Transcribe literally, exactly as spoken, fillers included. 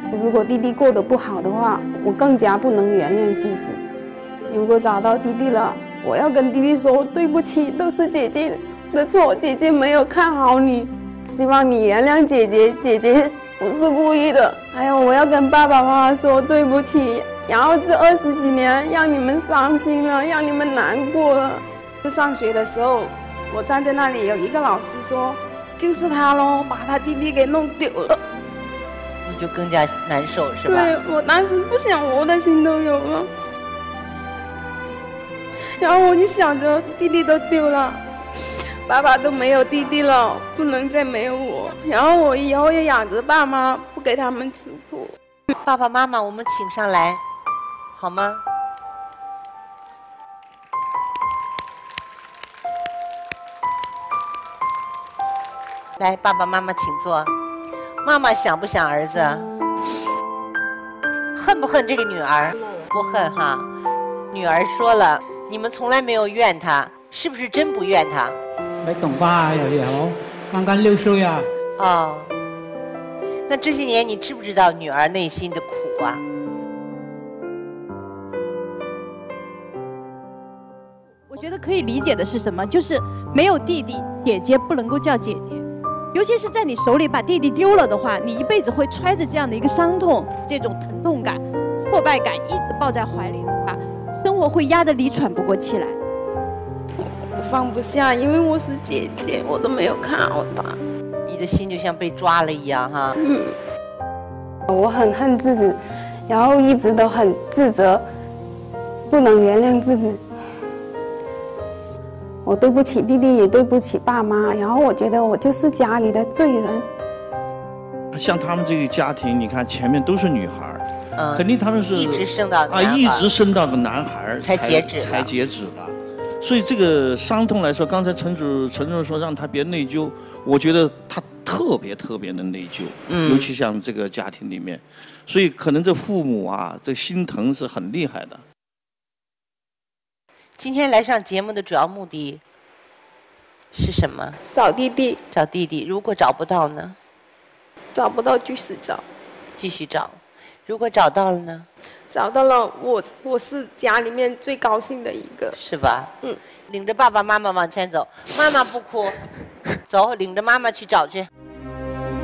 如果弟弟过得不好的话，我更加不能原谅自己。如果找到弟弟了，我要跟弟弟说对不起，都是姐姐的错，姐姐没有看好你，希望你原谅姐姐，姐姐不是故意的。还有我要跟爸爸妈妈说对不起，然后这二十几年让你们伤心了，让你们难过了。就上学的时候，我站在那里，有一个老师说就是他咯，把他弟弟给弄丢了。 你就更加难受是吧？ 对，我当时不想活的心都有了。然后我就想着弟弟都丢了，爸爸都没有弟弟了，不能再没有我。然后我以后要养着爸妈，不给他们吃苦。 爸爸妈妈，我们请上来，好吗？来，爸爸妈妈请坐。妈妈想不想儿子？恨不恨这个女儿？不恨哈。女儿说了，你们从来没有怨她，是不是真不怨她？ ไม่ต้องบ้า有了，刚刚六岁啊。 哦，那这些年你知不知道女儿内心的苦啊？ 我觉得可以理解的是什么？就是没有弟弟，姐姐不能够叫姐姐。尤其是在你手里把弟弟丢了的话，你一辈子会揣着这样的一个伤痛，这种疼痛感、挫败感一直抱在怀里的话，生活会压得你喘不过气来。 我放不下，因为我是姐姐，我都没有看好她。 你的心就像被抓了一样哈。 嗯，我很恨自己，然后一直都很自责，不能原谅自己。我对不起弟弟，也对不起爸妈，然后我觉得我就是家里的罪人。 像他们这个家庭，你看前面都是女孩， 嗯， 肯定他们是一直生到啊，一直生到个男孩才截止才截止了。所以这个伤痛来说，刚才陈主陈主任说让他别内疚，我觉得他特别特别的内疚，嗯，尤其像这个家庭里面，所以可能这父母啊，这心疼是很厉害的。 今天来上节目的主要目的是什么？ 找弟弟。 找弟弟。如果找不到呢？ 找不到继续找。 继续找。如果找到了呢？ 找到了，我我是家里面最高兴的一个。 是吧？ 嗯。 领着爸爸妈妈往前走，妈妈不哭，走，领着妈妈去找去。